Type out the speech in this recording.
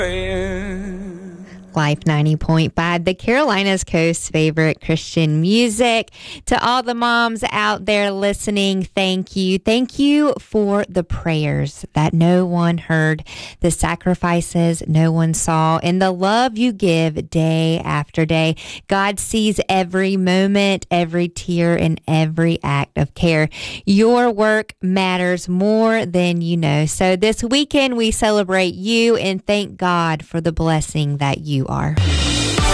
Life 90.5, the Carolinas Coast's favorite Christian music. To all the moms out there listening, thank you. Thank you for the prayers that no one heard, the sacrifices no one saw, and the love you give day after day. God sees every moment, every tear, and every act of care. Your work matters more than you know. So this weekend, we celebrate you and thank God for the blessing that you are.